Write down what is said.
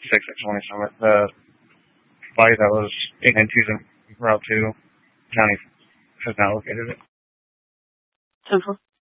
6X20 Summit. The body that was 892's en route to county has now located it. 10-4.